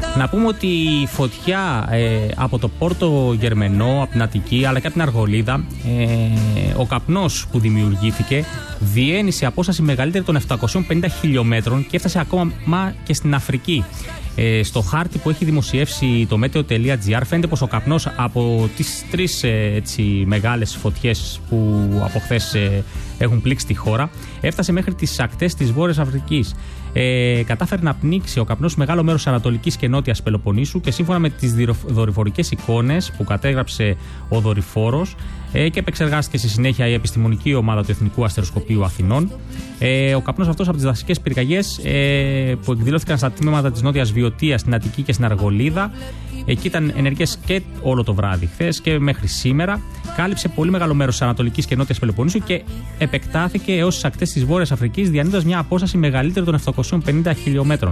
Να πούμε ότι η φωτιά από το Πόρτο Γερμενό, από την Αττική αλλά και από την Αργολίδα, ο καπνός που δημιουργήθηκε διένει σε απόσταση μεγαλύτερη των 750 χιλιόμετρων και έφτασε ακόμα και στην Αφρική. Στο χάρτη που έχει δημοσιεύσει το meteo.gr φαίνεται πως ο καπνός από τις τρεις μεγάλες φωτιές που από χθες έχουν πλήξει τη χώρα έφτασε μέχρι τις ακτές της Βόρειας Αφρικής. Κατάφερε να πνίξει ο καπνός μεγάλο μέρος της Ανατολικής και Νότιας Πελοποννήσου και σύμφωνα με τις δορυφορικές εικόνες που κατέγραψε ο δορυφόρος και επεξεργάστηκε στη συνέχεια η επιστημονική ομάδα του Εθνικού Αστεροσκοπείου Αθηνών, ο καπνός αυτός από τις δασικές πυρκαγιές που εκδηλώθηκαν στα τμήματα της Νότιας Βιωτίας, στην Αττική και στην Αργολίδα, εκεί ήταν ενεργές και όλο το βράδυ χθες και μέχρι σήμερα, κάλυψε πολύ μεγάλο μέρος της Ανατολικής και Νότιας Πελοποννήσου και επεκτάθηκε έως τις ακτές της Βόρειας Αφρικής, διανύοντας μια απόσταση μεγαλύτερη των 750 χιλιόμετρων.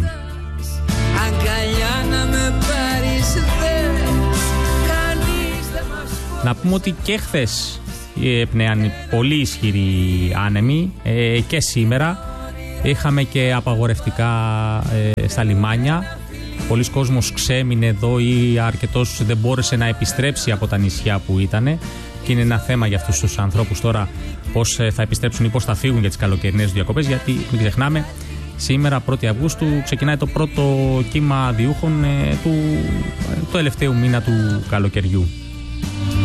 Να πούμε ότι και χθες πνέαν πολύ ισχυροί άνεμοι και σήμερα είχαμε και απαγορευτικά στα λιμάνια. Πολλοί κόσμος ξέμεινε εδώ ή αρκετός δεν μπόρεσε να επιστρέψει από τα νησιά που ήτανε και είναι ένα θέμα για αυτούς τους ανθρώπους τώρα πώς θα επιστρέψουν ή πώς θα φύγουν για τις καλοκαιρινές διακοπές, γιατί μην ξεχνάμε σήμερα 1η Αυγούστου ξεκινάει το πρώτο κύμα διούχων του τελευταίου μήνα του καλοκαιριού.